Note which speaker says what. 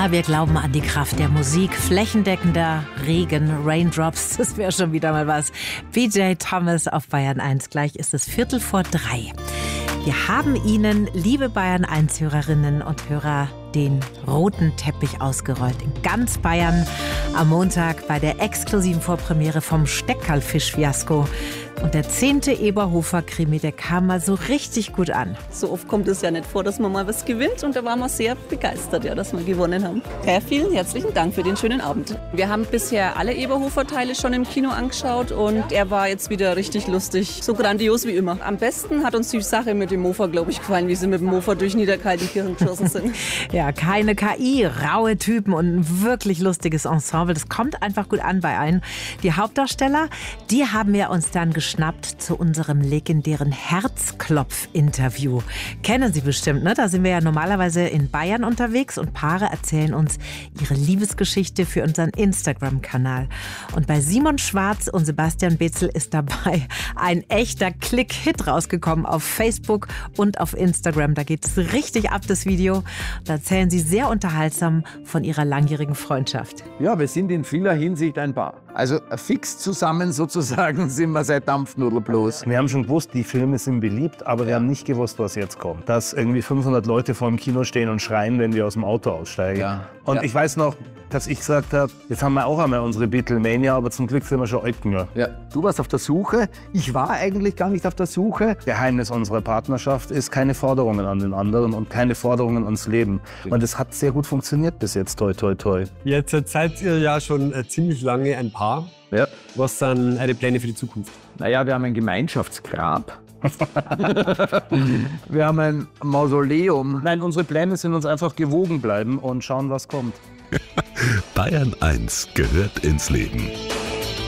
Speaker 1: Ja, wir glauben an die Kraft der Musik. Flächendeckender Regen, Raindrops, das wäre schon wieder mal was. BJ Thomas auf Bayern 1. Gleich ist es 2:45. Wir haben Ihnen, liebe Bayern 1-Hörerinnen und Hörer, den roten Teppich ausgerollt. In ganz Bayern am Montag bei der exklusiven Vorpremiere vom Steckerlfisch-Fiasko. Und der 10. Eberhofer-Krimi, der kam mal so richtig gut an.
Speaker 2: So oft kommt es ja nicht vor, dass man mal was gewinnt. Und da waren wir sehr begeistert, ja, dass wir gewonnen haben. Vielen herzlichen Dank für den schönen Abend. Wir haben bisher alle Eberhofer-Teile schon im Kino angeschaut. Und er war jetzt wieder richtig lustig. So grandios wie immer. Am besten hat uns die Sache mit dem Mofa, glaube ich, gefallen, wie sie mit dem Mofa durch Niederkaltenkirchen geschossen sind.
Speaker 1: Ja, keine KI, raue Typen und ein wirklich lustiges Ensemble. Das kommt einfach gut an bei allen. Die Hauptdarsteller, die haben wir uns dann geschnappt zu unserem legendären Herzklopf-Interview. Kennen Sie bestimmt, ne? Da sind wir ja normalerweise in Bayern unterwegs und Paare erzählen uns ihre Liebesgeschichte für unseren Instagram-Kanal. Und bei Simon Schwarz und Sebastian Bezel ist dabei ein echter Klick-Hit rausgekommen auf Facebook und auf Instagram. Da geht es richtig ab, das Video. Da erzählen sie sehr unterhaltsam von ihrer langjährigen Freundschaft.
Speaker 3: Ja, wir sind in vieler Hinsicht ein Paar. Also fix zusammen sozusagen sind wir seit Dampfnudel bloß.
Speaker 4: Wir haben schon gewusst, die Filme sind beliebt, aber wir haben nicht gewusst, was jetzt kommt. Dass irgendwie 500 Leute vor dem Kino stehen und schreien, wenn wir aus dem Auto aussteigen.
Speaker 3: Ja.
Speaker 4: Und ich weiß noch, dass ich gesagt habe, jetzt haben wir auch einmal unsere Beatlemania, aber zum Glück sind wir schon alt genug.
Speaker 3: Ja. Du warst auf der Suche, ich war eigentlich gar nicht auf der Suche.
Speaker 4: Geheimnis unserer Partnerschaft ist keine Forderungen an den anderen und keine Forderungen ans Leben. Und das hat sehr gut funktioniert bis jetzt, toi, toi, toi.
Speaker 5: Jetzt seid ihr ja schon ziemlich lange ein Paar.
Speaker 3: Ja.
Speaker 5: Was sind eure Pläne für die Zukunft?
Speaker 3: Naja, wir haben ein Gemeinschaftsgrab. Wir haben ein Mausoleum.
Speaker 4: Nein, unsere Pläne sind uns einfach gewogen bleiben und schauen, was kommt.
Speaker 6: Bayern 1 gehört ins Leben.